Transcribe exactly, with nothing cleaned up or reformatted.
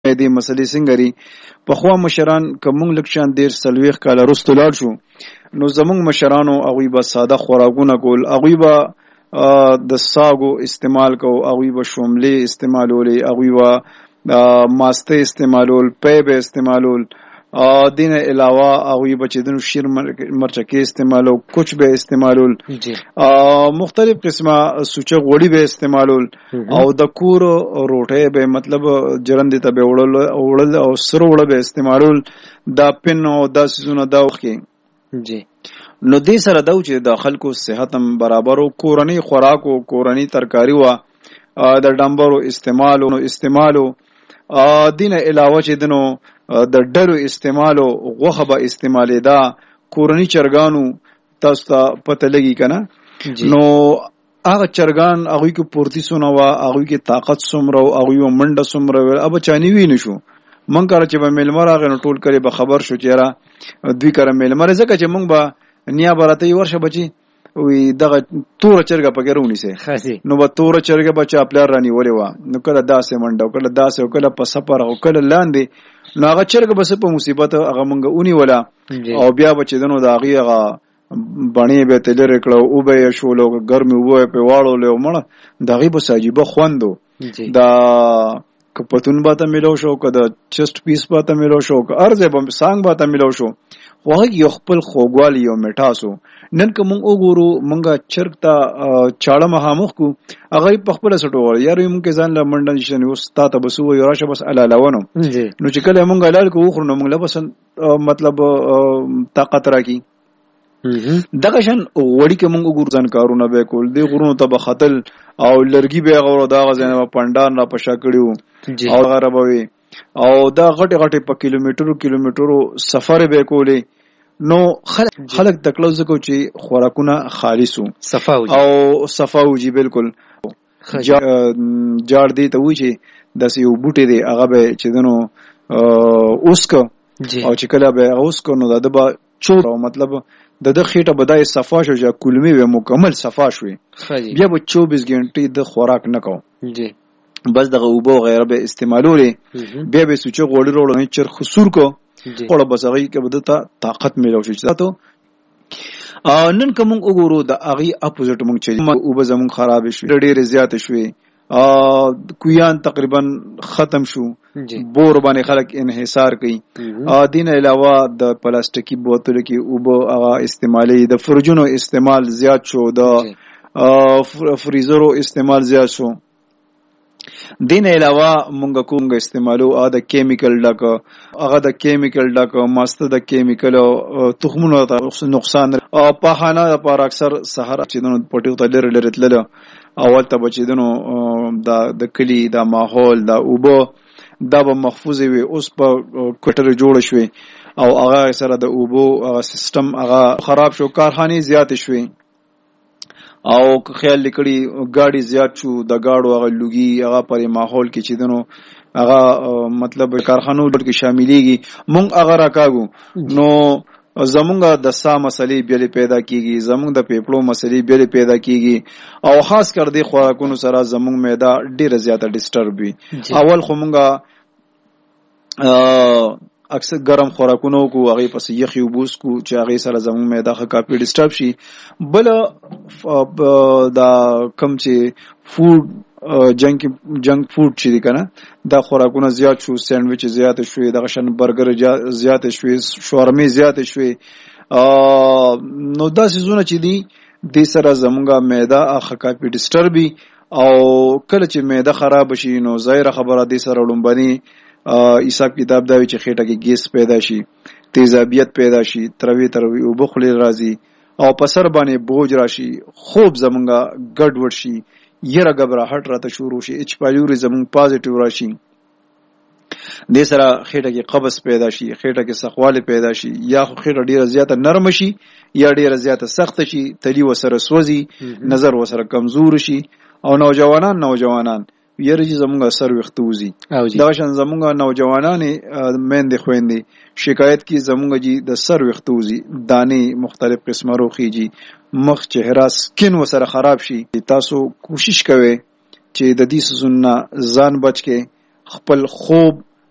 دې مسلې څنګه لري. پخوا مشران که موږ لږ شان ډېر څلوېښت کاله وروسته لاړ شو نو زموږ مشرانو هغوی به ساده خوراکونه کول، هغوی به د ساګو استعمال کو، هغوی به شوملې استعمالولې، هغوی به ماسته استعمالول، پی به استعمالول. دین علاوه هغوی به چې دنو شیر مرچکې استعمالو، کوچ به استعمالول، مختلف قسمه سوچه غوړي به استعمالول او د کور روټۍ به مطلب جرندې ته به وړل او سره وړه به استعمالول. دا پن او دا سیزونه دا وخې جی نو دې سره دا چې د خلکو صحت هم برابر او کورنۍ خوراک او کورنۍ ترکاری وا د ډمبرو استعمالو استعمالو دین علاوه چې دنو د ډرو استعمالو غوخه به استعمالې دا کورنۍ چرګانو تاسو ته پته لګي کنه. نو هغه چرګان هغوی کې پورتی سونه وا، هغوی کې طاقت څومره او هغوی منډه څومره اب چانی وی نشو. مونږ کار چې به میلمه راغی نو ټول کړي به خبر شو چې را دوی کار میلمه ځکه چې مونږ به نیا براته ورشه بچي وی دغه تور چرګه پکې رونی سي نو به تور چرګه بچا خپل رانی ولې وا نو کله داسې منډه کله داسې کله په سفر او کله لاندې نو هغه چرګه بس په مصیبت هغه مونږ اونې ولا او بیا بچي دنو دا هغه بڼې به تلر کړو او به شولو ګرمي وو په واړو له مړه دغه به ساجيبه خوندو دا کپتون باته ملو شو کده چست پیس باته ملو شو که ارزه بم سانګ باته ملو شو خو هغه یو خپل خوګوالی او میټاسو. نن که مونږ وګورو مونږه چرګ ته چاړه مخامخ کو هغه په خپل سټو ور یار مونږ کې ځان له منډه نشنه اوس تا ته بسو یو راشه بس الالاونو نو چې کله مونږ لال کو خو نو مونږ له بس مطلب طاقت راکی دغه شان وړي کې مونږ وګور ځان کارونه به کول دی غرونو ته به خطل او لرګي به غوړو دا غزنه پندان را پښا کړیو او غربوي او دا غټي غټي په کیلومترو کیلومترو سفر به کولې. نو خلک خلک تکلو زکو چې خوراکونه خالصو صفاو او صفاو جی بالکل جاړ دی ته و چې داسې یو بوټي دی هغه به چې دنو اوسک او چې کله به اوسک نو د به چو مطلب د د خېټه بدای صفا شو یا کلمې به مکمل صفا شوي بیا به چوبیس غنټې د خوراک نه کو جی بس دغه اوبو غیره به استعمالولې بیا به سوچ غوړي وروړو چر خسور کو قوله بسغی کې بده ته طاقت ملو شي تاسو نن کوم وګورو د اغي اپوزیټ مونږ چې او به زمون خراب شي ډېر زیات شوي کویان تقریبا ختم شو بور باندې خلک انحصار کوي. دین علاوه د پلاستیکي بوتلو کې او به هغه استعمالي د فرجونو استعمال زیات شو، د فریزرو استعمال زیات شو. دین علاوه مونږ کومه استعمالو ا د کیمیکل ډک هغه د کیمیکل ډک ماسته د کیمیکل تخمونو ته نقصان او په خانه لپاره اکثر سحر چې دنو پټیو ته لري لري تل اول ته بچی دنو د د کلی د ماحول د اوبو دا به محفوظ وي. اوس په کوټر جوړ شوي او هغه سره د اوبو سیستم هغه خراب شو، کارخانه زیات شوي او خیال لیکړي ګاډي زیات شو، د ګاډو هغه لوګي هغه پر ماحول کې چې دنو هغه مطلب کارخانو کې شاملېږي مونږ هغه راکاګو نو زمونږه د سا مسلې بیل پیدا کیږي، زمونږ د پیپړو مسلې بیل پیدا کیږي او خاص کر دې خوراکونو سره زمونږ معده ډیره زیاته ډیسټرب وي. اول خو مونږه اکثر ګرم خوراکونو کو هغه پس یخي وبوس کو چې هغه سره زموږ معده ښه کافي ډیسټرب شي. بل دا کم چې فود جنک جنک فود چې دی کنه دا خوراکونه زیات شو، سینډویچ زیات شوې، دغه شن برګر زیات شوې، شاورمي زیات شوې. نو دا سيزونه چې دي د سره زموږه معده ښه کافي ډیسټرب او کله چې معده خراب شي نو ظاهر خبره دي سره لومبني حساب کتاب دا چې خېټه کې ګیس پیدا شي، تیزابیت پیدا شي، تروي تروي او بخلي راځي او په سر باندې بوج راشي، خوب زمونږه ګډ وډ شي، یره غبرهټ راته شروع شي، اچ پایوري زمون پازیټیو راشي، د سره خېټه کې قبض پیدا شي، خېټه کې سخواله پیدا شي، یا خېټه ډیره زیاته نرم شي یا ډیره زیاته سخت شي، تلی وسره سوځي، نظر وسره کمزور شي او نوجوانان نوجوانان یره چې زمونږ سر وختوزي. دا شان زمونږ نوجوانان مېندې خويندې شکایت کی زمونږ جی د سر وختوزي، دانه مختلف قسمه روخيږي، مخ چهره سکین وسره خراب شي. تاسو کوشش کوئ چې د دې سيزونه ځان بچ کې خپل خوب